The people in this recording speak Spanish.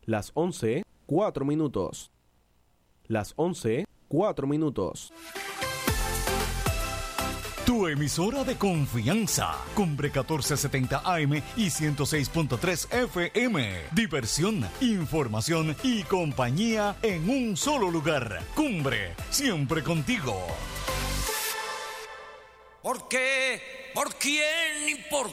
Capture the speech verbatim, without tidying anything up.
Las once, cuatro minutos. Las once, cuatro minutos. Tu emisora de confianza. Cumbre catorce setenta A M y ciento seis punto tres F M. Diversión, información y compañía en un solo lugar. Cumbre, siempre contigo. ¿Por qué? ¿Por quién? ¿Y por